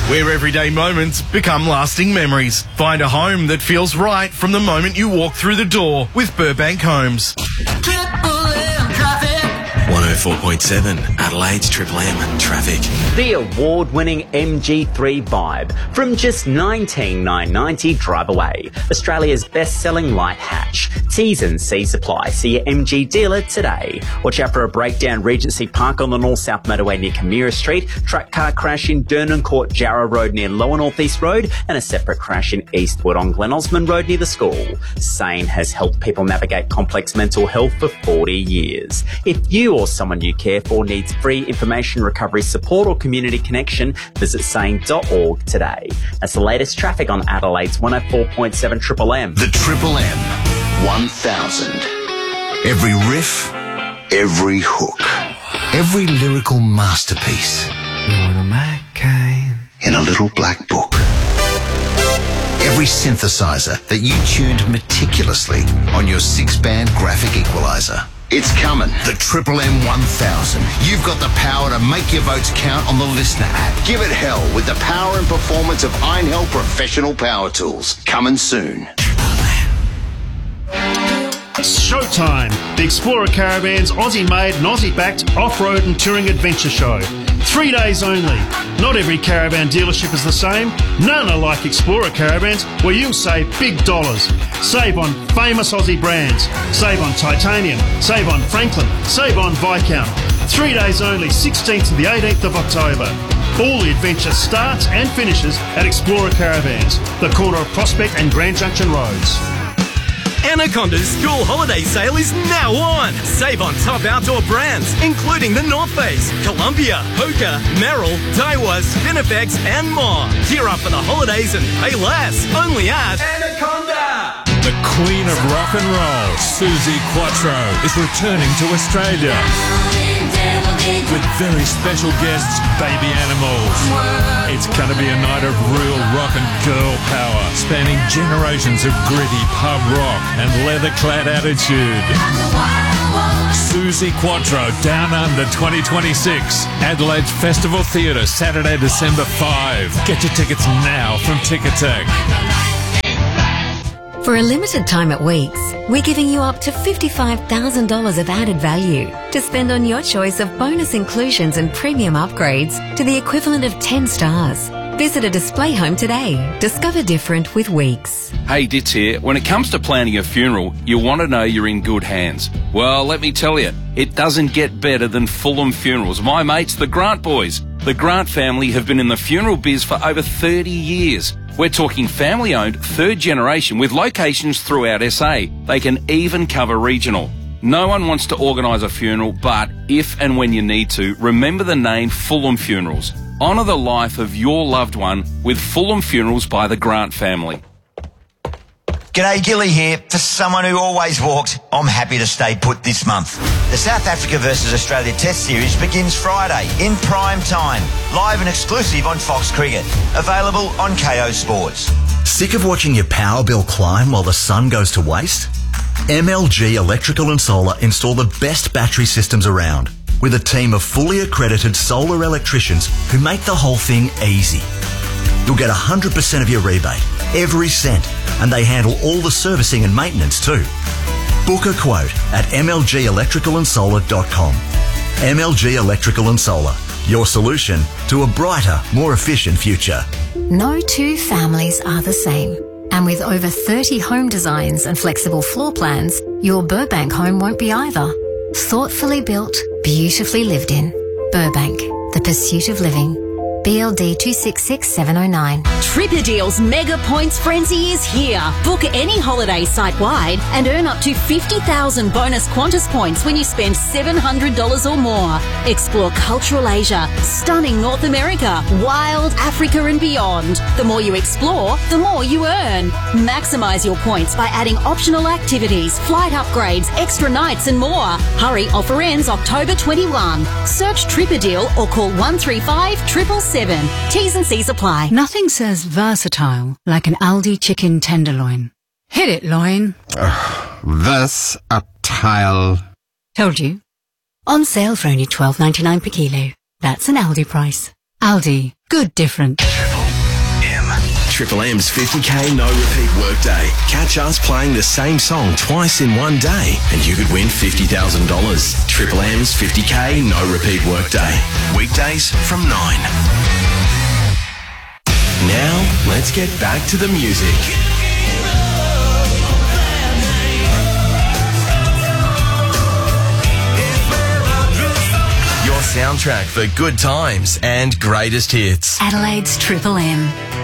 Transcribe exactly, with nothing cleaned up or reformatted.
where everyday moments become lasting memories. Find a home that feels right from the moment you walk through the door with Burbank Homes. one oh four point seven, Adelaide's Triple M traffic. The award-winning M G three Vibe from just nineteen thousand nine hundred ninety dollars drive away. Australia's best-selling light hatch. T's and C's apply. See your M G dealer today. Watch out for a breakdown Regency Park on the North-South motorway near Camira Street, truck car crash in Durnan Court, Jarrah Road near Lower North East Road, and a separate crash in Eastwood on Glen Osmond Road near the school. SANE has helped people navigate complex mental health for forty years. If you or someone you care for needs free information recovery support or community connection, visit sane dot org today. That's the latest traffic on Adelaide's one oh four point seven Triple M. The Triple M one thousand. Every riff, every hook, every lyrical masterpiece in a little black book. Every synthesizer that you tuned meticulously on your six-band graphic equalizer. It's coming. The Triple M one thousand. You've got the power to make your votes count on the Listener app. Give it hell with the power and performance of Iron Hell Professional Power Tools. Coming soon. Showtime, the Explorer Caravans Aussie-made and Aussie-backed off-road and touring adventure show. Three days only. Not every caravan dealership is the same. None are like Explorer Caravans, where you'll save big dollars. Save on famous Aussie brands. Save on Titanium. Save on Franklin. Save on Viscount. Three days only, sixteenth to the eighteenth of October. All the adventure starts and finishes at Explorer Caravans, the corner of Prospect and Grand Junction Roads. Anaconda's school holiday sale is now on. Save on top outdoor brands, including the North Face, Columbia, Hoka, Merrill, Daiwa, Spinifex, and more. Gear up for the holidays and pay less. Only at Anaconda. The Queen of Rock and Roll, Suzi Quatro, is returning to Australia with very special guests, Baby Animals. It's going to be a night of real rock and girl power, spanning generations of gritty pub rock and leather-clad attitude. Suzi Quatro, Down Under twenty twenty-six, Adelaide's Festival Theatre, Saturday, December fifth. Get your tickets now from Ticketek. For a limited time at Weeks, we're giving you up to fifty-five thousand dollars of added value to spend on your choice of bonus inclusions and premium upgrades to the equivalent of ten stars. Visit a display home today. Discover different with Weeks. Hey, Ditz here. When it comes to planning a funeral, you want to know you're in good hands. Well, let me tell you, it doesn't get better than Fulham Funerals. My mates, the Grant boys. The Grant family have been in the funeral biz for over thirty years. We're talking family-owned, third generation with locations throughout S A. They can even cover regional. No one wants to organise a funeral, but if and when you need to, remember the name Fulham Funerals. Honour the life of your loved one with Fulham Funerals by the Grant family. G'day, Gilly here. For someone who always walks, I'm happy to stay put this month. The South Africa versus Australia Test Series begins Friday in prime time, live and exclusive on Fox Cricket. Available on K O Sports. Sick of watching your power bill climb while the sun goes to waste? M L G Electrical and Solar install the best battery systems around, with a team of fully accredited solar electricians who make the whole thing easy. You'll get one hundred percent of your rebate, every cent, and they handle all the servicing and maintenance too. Book a quote at m l g electrical and solar dot com. M L G Electrical and Solar, your solution to a brighter, more efficient future. No two families are the same. And with over thirty home designs and flexible floor plans, your Burbank home won't be either. Thoughtfully built, beautifully lived in. Burbank, the pursuit of living. B L D two six six seven oh nine. Tripper Deals Mega Points Frenzy is here. Book any holiday site-wide and earn up to fifty thousand bonus Qantas points when you spend seven hundred dollars or more. Explore cultural Asia, stunning North America, wild Africa and beyond. The more you explore, the more you earn. Maximise your points by adding optional activities, flight upgrades, extra nights and more. Hurry, offer ends October twenty-first. Search Tripper Deal or call one three five, triple seven. T's and C's apply. Nothing says versatile like an Aldi chicken tenderloin. Hit it, loin. Uh, versatile. Told you. On sale for only twelve ninety-nine per kilo. That's an Aldi price. Aldi. Good different. Triple M's fifty K no repeat workday. Catch us playing the same song twice in one day and you could win fifty thousand dollars. Triple M's fifty K no repeat workday. Weekdays from nine. Now, let's get back to the music. Your soundtrack for good times and greatest hits. Adelaide's Triple M.